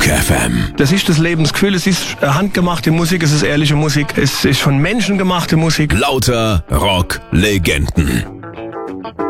Rock FM. Das ist das Lebensgefühl, es ist handgemachte Musik, es ist ehrliche Musik, es ist von Menschen gemachte Musik. Lauter Rock-Legenden.